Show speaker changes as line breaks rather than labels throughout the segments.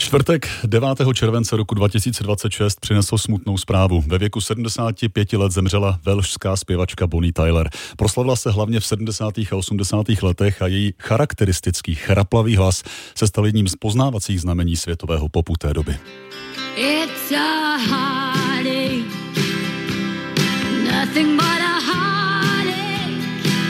Čtvrtek 9. července roku 2026 přinesl smutnou zprávu. Ve věku 75 let zemřela velšská zpěvačka Bonnie Tyler. Proslavila se hlavně v 70. a 80. letech a její charakteristický chraplavý hlas se stal jedním z poznávacích znamení světového popu té doby.
It's a heartache, nothing but a heartache.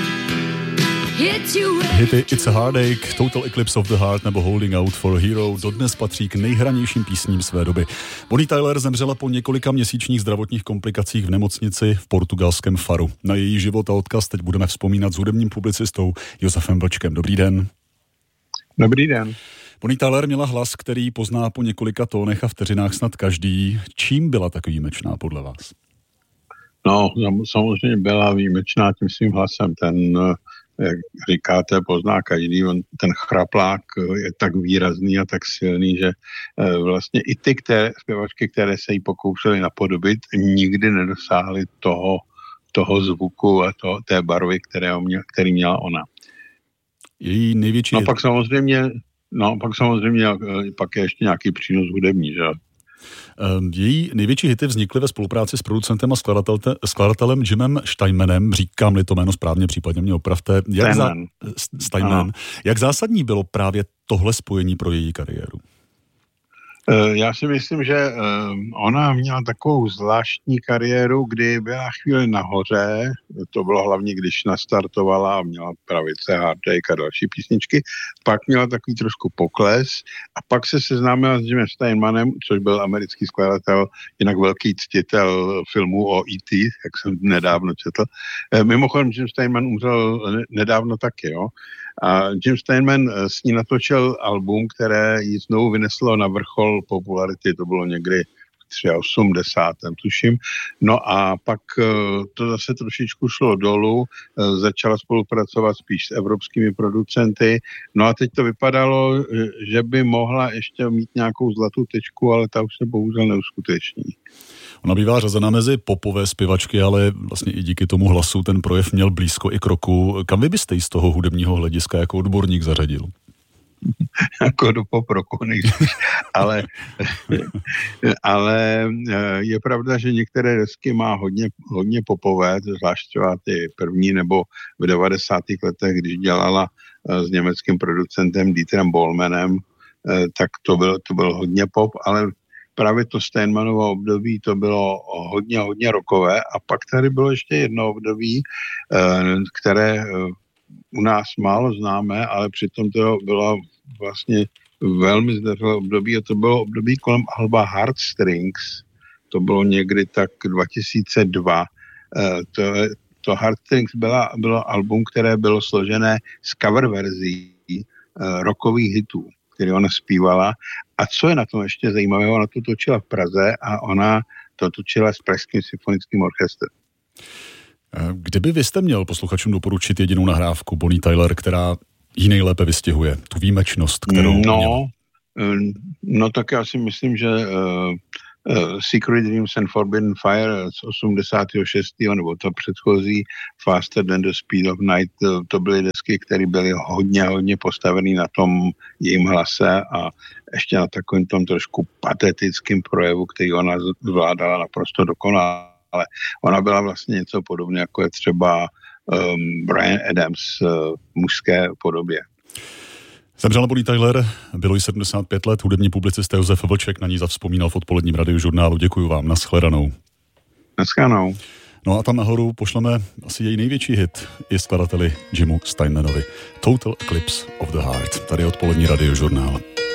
Hity It's a Heartache, Total Eclipse of the Heart nebo Holding Out for a Hero dodnes patří k nejhranějším písním své doby. Bonnie Tyler zemřela po několika měsíčních zdravotních komplikacích v nemocnici v portugalském Faru. Na její život a odkaz teď budeme vzpomínat s hudebním publicistou Josefem Vlčkem. Dobrý den.
Dobrý den.
Bonnie Tyler měla hlas, který pozná po několika tónech a vteřinách snad každý. Čím byla tak výjimečná podle vás?
No, samozřejmě byla výjimečná tím svým hlasem. Ten, jak říkáte, pozná každý. Ten chraplák je tak výrazný a tak silný, že vlastně i ty zpěvačky, které se jí pokoušely napodobit, nikdy nedosáhly toho zvuku a té barvy, který měla ona.
Její největší...
pak samozřejmě pak je ještě nějaký přínos hudební, že?
Její největší hity vznikly ve spolupráci s producentem a skladatelem Jimem Steinmanem, říkám-li to jméno správně, případně mě opravte. Steinman. Jak zásadní bylo právě tohle spojení pro její kariéru?
Já si myslím, že ona měla takovou zvláštní kariéru, kdy byla chvíli nahoře, to bylo hlavně, když nastartovala a měla Pravice, Heartache a další písničky, pak měla takový trošku pokles a pak se seznámila s Jimem Steinmanem, což byl americký skladatel, jinak velký ctitel filmů o E.T., jak jsem nedávno četl. Mimochodem, Jim Steinman umřel nedávno taky, jo. A Jim Steinman s ní natočil album, které ji znovu vyneslo na vrchol popularity, to bylo někdy v 83. tuším. No a pak to zase trošičku šlo dolů, začala spolupracovat spíš s evropskými producenty, no a teď to vypadalo, že by mohla ještě mít nějakou zlatou tečku, ale ta už se bohužel neuskuteční.
Ona bývá řazena mezi popové zpěvačky, ale vlastně i díky tomu hlasu ten projev měl blízko i k roku. Kam vy byste ji z toho hudebního hlediska jako odborník zařadil?
Jako do pop roku nejspíš. ale je pravda, že některé desky má hodně popové, zvlášť třeba ty první nebo v 90. letech, když dělala s německým producentem Dieterem Bohlmannem, tak to byl hodně pop, ale právě to Steinmanovo období, to bylo hodně rockové a pak tady bylo ještě jedno období, které u nás málo známe, ale přitom to bylo vlastně velmi zdařilé období a to bylo období kolem alba Heartstrings. To bylo někdy tak 2002. To Heartstrings bylo album, které bylo složené z cover verzí rockových hitů, který ona zpívala. A co je na tom ještě zajímavého, ona to točila v Praze a ona to točila s Pražským symfonickým orchestrem.
Kdyby vy jste měl posluchačům doporučit jedinou nahrávku Bonnie Tyler, která ji nejlépe vystihuje, tu výjimečnost, kterou měla?
No tak já si myslím, že Secret Dreams and Forbidden Fire z 86. nebo to předchozí Faster Than the Speed of Night, to byly desky, které byly hodně postavené na tom jejím hlase a ještě na takovém tom trošku patetickém projevu, který ona zvládala naprosto dokonale. Ale ona byla vlastně něco podobné, jako je třeba Bryan Adams v mužské podobě.
Zemřela Bonnie Tyler, bylo jí 75 let, hudební publicista Josef Vlček na ní zavzpomínal v odpoledním radiožurnálu. Děkuju vám, nashledanou.
Nashledanou.
No a tam nahoru pošleme asi její největší hit i skladateli Jimu Steinmanovi. Total Eclipse of the Heart. Tady odpolední radiožurnál.